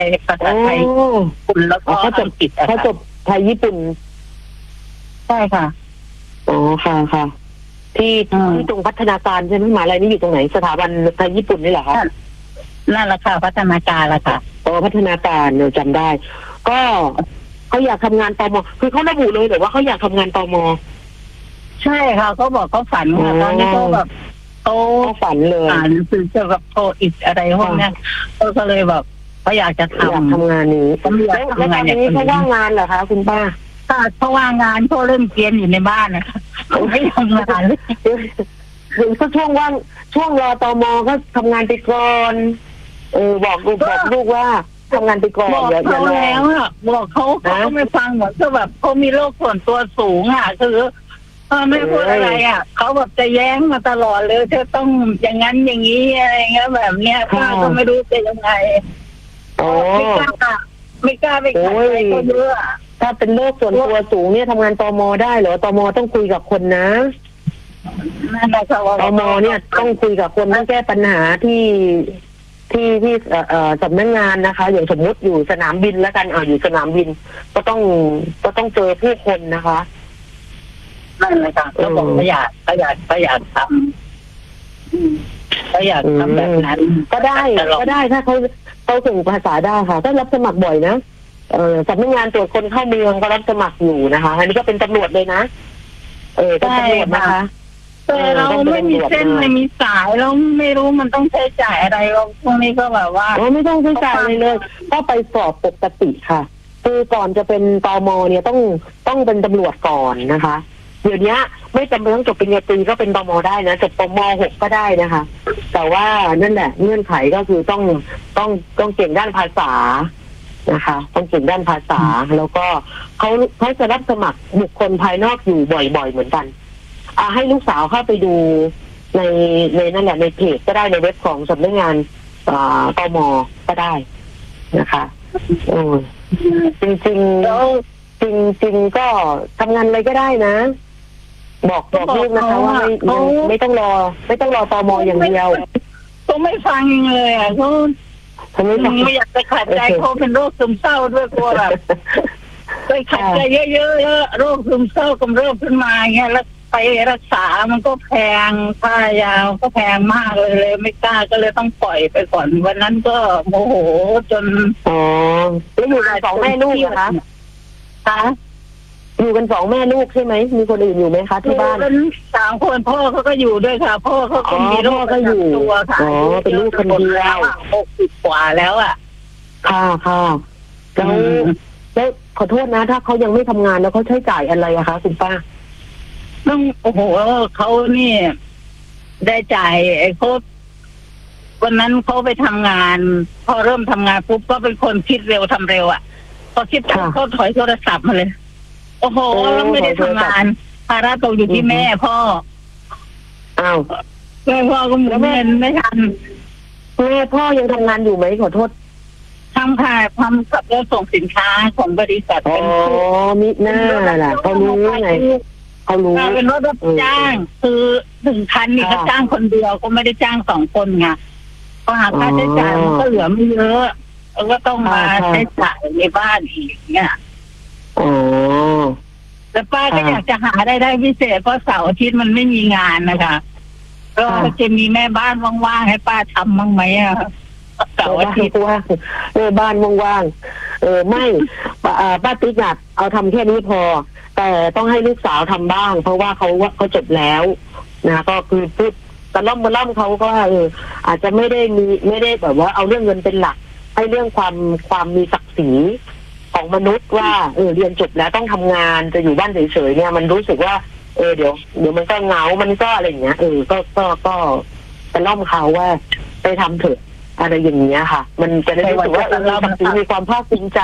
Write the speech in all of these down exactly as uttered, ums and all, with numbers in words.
ภาษาไทยคุณแล้วก็เขาจบอังกฤษอะเขาจบไทยญี่ปุ่นใช่ค่ะอ๋อค่ะค่ะที่ที่ตรงพัฒนาการใช่ไหมมหาลัยนี้อยู่ตรงไหนสถาบันไทยญี่ปุ่นนี่เหรอคะนั่นแหละค่ะพัฒนาการละค่ะอ๋อพัฒนาการเราจำได้ก็เขาอยากทำงานตมคือเขาระบุเลยแต่ว่าเขาอยากทำงานตมใช่ค่ะเขาบอกเขาฝันค่ะตอนนี้เขาแบบเขาฝันเลยอ่านหนังสือเกี่ยวกับโทอิกอะไรพวกนี้เขาก็เลยแบบเขาอยากจะทำอยากทำงานนี้แล้วตอนนี้เขาว่างงานเหรอคะคุณป้าค่ะเขาว่างงานเขาเล่นเกมอยู่ในบ้านนะคะเขาไม่ทำงานเลยคือก็ช่วงว่างช่วงรอตมก็ทำงานไปก่อนเออบอกลูกบอกลูกว่าทำงานไปก่อนบอกเขาแล้วอ่ะบอกเขาเขาไม่ฟังเหมือนก็แบบเขามีโรคส่วนตัวสูงอ่ะคือเออไม่พูดอะไรอ่ะเขาแบบจะแย้งมาตลอดเลยเธอต้องอย่างนั้นอย่างนี้อะไรเงี้ยแบบเนี้ยป้าก็ไม่รู้จะยังไงไม่กล้าไม่กล้าไปขัดใจเขาเยอะถ้าเป็นโรคส่วนตัวสูงเนี่ยทำงานตมได้เหรอตมต้องคุยกับคนนะตมเนี่ยต้องคุยกับคนต้องแก้ปัญหาที่ที่ที่เอ่อสำนักงานนะคะอย่างสมมติอยู่สนามบินแล้วกันอ่าอยู่สนามบินก็ต้องก็ต้องเจอผู้คนนะคะนั่นเลยค่ะเขาบอกประหยัดประหยัดประหยัดทำประหยัดทำแบบนั้นก็ได้ก็ได้ถ้าเขาเขาส่งภาษาได้ค่ะก็รับสมัครบ่อยนะเออสำนักงานตรวจคนเข้าเมืองก็รับสมัครอยู่นะคะอันนี้ก็เป็นตำรวจเลยนะเออเป็นตำรวจนะคะแต่เราไม่มีเส้นไม่มีสายเราไม่รู้มันต้องใช้จ่ายอะไรเราพวกนี้ก็แบบว่าไม่ต้องใช้จ่ายเลยเลยก็ไปสอบปกติค่ะคือก่อนจะเป็นตมเนี่ยต้องต้องเป็นตำรวจก่อนนะคะเดี๋ยวนี้ไม่จำเป็นต้องจบปริญญาตรีก็เป็นตมได้นะจบปมหกก็ได้นะคะแต่ว่านั่นแหละเงื่อนไขก็คือต้องต้องต้องเก่งด้านภาษานะคะต้องเก่งด้านภาษาแล้วก็เขาเขาจะรับสมัครบุคคลภายนอกอยู่บ่อยๆเหมือนกันอ่าให้ลูกสาวเข้าไปดูในในนั่นแหละในเพจก็ได้ในเว็บของสำนักงานอ่าตมก็ได้นะคะโอ้จริงๆแล้วจริงๆก็ทำงานอะไรก็ได้นะบอกบอกลูกนะคะว่าไม่ไม่ต้องรอไม่ต้องรอตมอย่างเดียวเขาไม่ฟังเลยอ่ะเขาไม่อยากจะขัดใจเขาเป็นโรคซึมเศร้าด้วยกลัวแบบไปขัดใจเยอะๆโรคซึมเศร้ากำเริบขึ้นมาเงี้ยแล้วไปรักษามันก็แพงค่ายาก็แพงมากเลยเลยไม่กล้าก็เลยต้องปล่อยไปก่อนวันนั้นก็โมโหจนอ๋อแล้วอยู่กันสองแม่ลูกเหรอคะคะอยู่กันสองแม่ลูกใช่ไหมมีคนอื่นอยู่ไหมคะที่บ้านสามคนพ่อเขาก็อยู่ด้วยค่ะพ่อเขาก็มีโรคประจำตัวค่ะอ๋อเป็นลูกคนเดียวหกสิบกว่าแล้วอ่ะค่ะค่ะแล้วแล้วขอโทษนะถ้าเขายังไม่ทำงานแล้วเขาใช้จ่ายอะไรอะคะคุณป้าต้องโอ้โหเขานี่ได้จ่ายไอ้เขาวันนั้นเขาไปทำงานพอเริ่มทำงานปุ๊บก็เป็นคนคิดเร็วทำเร็วอ่ะพอคิดปุ๊บเขาถอยโทรศัพท์มาเลยโอ้โหแล้วไม่ได้ทำงานภาระตกอยู่ที่แม่พ่ออ้าวแม่พ่อก็หมุนเงินไม่ทันแม่พ่อยังทำงานอยู่ไหมขอโทษทำค่ะทำกับแล้วส่งสินค้าของบริษัทเป็นอ๋อมิหน้าล่ะเขารู้ไงเขารู้เป็นรถรับจ้างคือหนึ่งคันนี่เขาจ้างคนเดียวก็ไม่ได้จ้างสองคนไงพอหาค่าใช้จ่ายมันก็เหลือไม่เยอะแล้วก็ต้องมาใช้จ่ายในบ้านอีกเนี่ยอ๋อแล้วป้าก็อยากจะหาได้ได้พิเศษเพราะเสาร์อาทิตย์มันไม่มีงานนะคะก็จะมีแม่บ้านว่างๆให้ป้าทำบ้างไหมอ่ะเสาร์อาทิตย์ว่างแม่บ้านว่างๆเออไม่ป้าติ๊กอะเอาทำแค่นี้พอแต่ต้องให้ลูกสาวทำบ้างเพราะว่าเขาว่าเขาจบแล้วนะก็คือพูดตะล่อมตะล่อมเขาก็เอออาจจะไม่ได้มีไม่ได้แบบว่าเอาเรื่องเงินเป็นหลักให้เรื่องความความมีศักดิ์ศรีของมนุษย์ว่าเออเรียนจบแล้วต้องทำงานจะอยู่บ้านเฉยๆเนี่ยมันรู้สึกว่าเออเดี๋ยวเดี๋ยวมันก็เหงามันก็อะไรอย่างเงี้ยเออก็ก็ก็ตะล่อมเขาว่าไปทำเถอะอะไรอย่างเงี้ยค่ะมันจะได้รู้สึกว่าเรามีความภาคภูมิใจ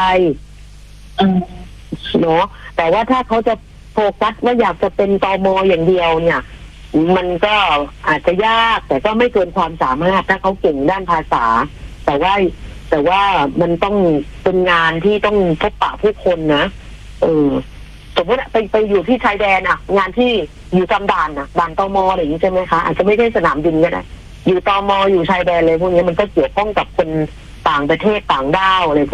เนาะแต่ว่าถ้าเขาจะโฟกัสว่าอยากจะเป็นตมอย่างเดียวเนี่ยมันก็อาจจะยากแต่ก็ไม่เกินความสามารถถ้าเขาเก่งด้านภาษาแต่ว่าแต่ว่ามันต้องเป็นงานที่ต้องพบปะผู้คนนะเออสมมติไปไปอยู่ที่ชายแดนอะงานที่อยู่จำด่านอะด่านตมอะไรอย่างนี้ใช่ไหมคะอาจจะไม่ใช่สนามบินก็ได้อยู่ตมอยู่ชายแดนเลยพวกนี้มันก็เกี่ยวข้องกับคนต่างประเทศต่างด้าวอะไร